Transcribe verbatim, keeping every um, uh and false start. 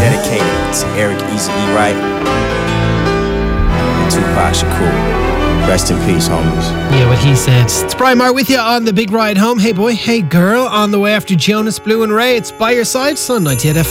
dedicated to Eric Easy E. Wright and Tupac Shakur. Rest in peace, homies. Yeah, what he said. It's Brian Maher with you on the big ride home. Hey boy, hey girl, on the way after Jonas, Blue and Ray. It's By Your Side, son. ninety-eight F M.